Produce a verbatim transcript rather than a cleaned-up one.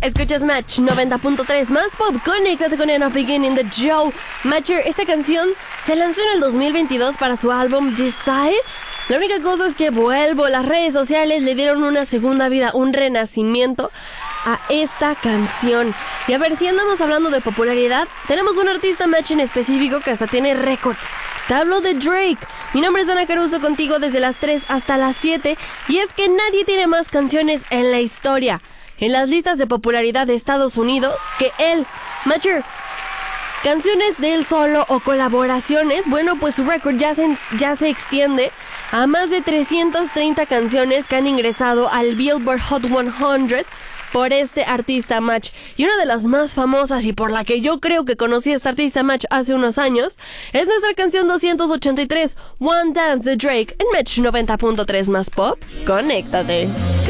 Escuchas Match noventa punto tres más pop. Conéctate con Enough Beginning the Joe. Matcher, esta canción se lanzó en el dos mil veintidós para su álbum Desire. La única cosa es que vuelvo, las redes sociales le dieron una segunda vida, un renacimiento a esta canción. Y a ver, si andamos hablando de popularidad, tenemos un artista Match en específico que hasta tiene récords. Te hablo de Drake. Mi nombre es Ana Caruso, contigo desde las tres hasta las siete. Y es que nadie tiene más canciones en la historia, en las listas de popularidad de Estados Unidos, que él. Matcher, canciones de él solo o colaboraciones, bueno, pues su récord ya se, ya se extiende a más de trescientas treinta canciones que han ingresado al Billboard Hot cien por este artista Match. Y una de las más famosas y por la que yo creo que conocí a este artista Match hace unos años es nuestra canción doscientos ochenta y tres, One Dance de Drake, en Match noventa punto tres más pop. Conéctate.